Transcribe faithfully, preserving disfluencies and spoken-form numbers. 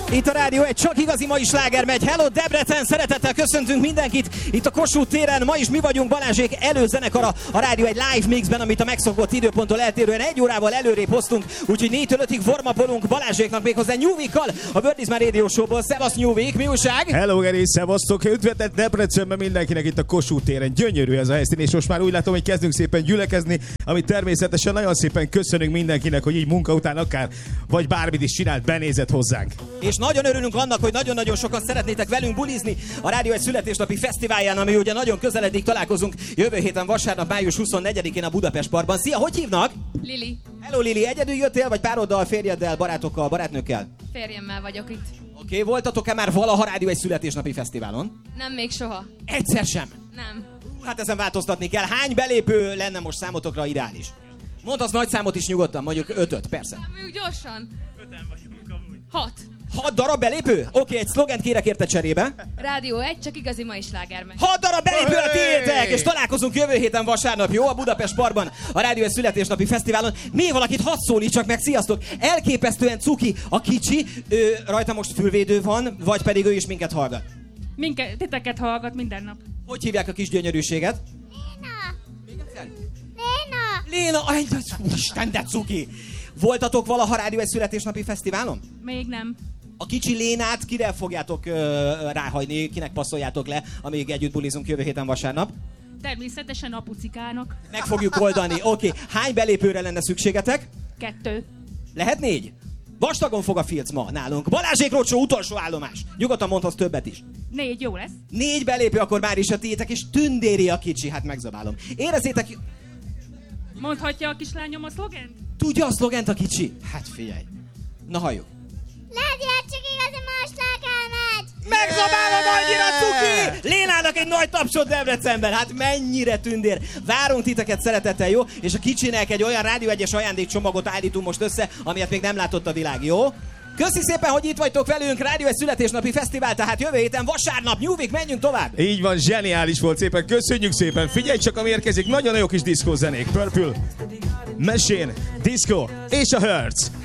Itt a Rádió egy, csak igazi mai sláger megy. Hello Debrecen, szeretettel köszöntünk mindenkit itt a Kossuth téren. Ma is mi vagyunk Balázsék előzenekara a Rádió egy live mixben, amit a megszokott időponttól eltérően egy órával előrébb hoztunk. Úgyhogy négytől ötig formapolunk Balázséknak méghozzá Nyúvikkal a Bird is My Radio Show-ból. Szevasz Nyúvik, mi újság? Hello Geri, szevasztok! Üdvözlet Debrecenben mindenkinek itt a Kossuth téren. Gyönyörű ez a helyszín, és most már úgy látom, hogy kezdünk szépen gyülekezni, amit természetesen nagyon szépen köszönünk mindenkinek, hogy így munka után akár vagy bármit is csinált, benézett hozzánk. És nagyon örülünk annak, hogy nagyon-nagyon sokan szeretnétek velünk bulizni a Rádió egy születésnapi fesztiválján, ami ugye nagyon közeledik, találkozunk jövő héten vasárnap, május huszonnegyedikén a Budapest Parkban. Szia, hogy hívnak? Lili. Hello Lili, egyedül jöttél, vagy pároddal, férjeddel, barátokkal, barátnőkkel? Férjemmel vagyok itt. Oké, okay, voltatok-e már valaha Rádió egy születésnapi fesztiválon? Nem, még soha. Egyszer sem? Nem. Hát ezen változtatni kell. Hány belépő lenne most számotokra ideális? Mondd nagy számot is nyugodtan, mondjuk ötöt, persze. Nem, gyorsan. Öten vagyunk amúgy. Hat. Hat darab belépő? Oké, okay, egy szlogent kérek érte cserébe. Rádió egy, csak igazi mai sláger megy. Hat darab belépő a tiétek! És találkozunk jövő héten vasárnap, jó? A Budapest Parkban, a Rádió egy születésnapi fesztiválon. Még valakit hadd szólítsak meg, sziasztok! Elképesztően cuki a kicsi, ő, rajta most fülvédő van, vagy pedig ő is minket hallgat? Minket, titeket hallgat minden nap. Hogy hívják a kis gyönyörűséget? Léna! Még egyszer? Léna! Léna! Aj, Isten, de cuki! Voltatok valaha Rádió egy születésnapi fesztiválon? Még nem. A kicsi Lénát kire fogjátok ö, ráhagyni, kinek passzoljátok le, amíg együtt bulizunk jövő héten vasárnap? Természetesen apucikának. Meg fogjuk oldani, oké. Okay. Hány belépőre lenne szükségetek? Kettő. Lehet négy? Vastagon fog a filc ma nálunk. Balázsék Rocsó utolsó állomás. Nyugodtan mondhatsz többet is. Négy, jó lesz. Négy belépő, akkor már is a tiétek, és tündéri a kicsi, hát megzabálom. Érezzétek... Mondhatja a kislányom a szlogent? Tudja a szlogent a kicsi? Hát figyelj. Na halljuk. Rádió csak igazi mai sláger megy! Megzabálom annyira cuki! Lénának egy nagy tapsot Debrecenben, hát mennyire tündér. Várunk titeket szeretettel, jó? És a kicsinek egy olyan Rádió egyes ajándékcsomagot állítunk most össze, amilyet még nem látott a világ, jó? Köszi szépen, hogy itt vagytok velünk, Rádió egy születésnapi fesztivál, tehát jövő héten vasárnap, Nyúvik, menjünk tovább! Így van, zseniális volt szépen, köszönjük szépen, figyelj csak, ami érkezik, nagyon jó kis diszkózenék, Purple, Machine, Disco és a Hertz.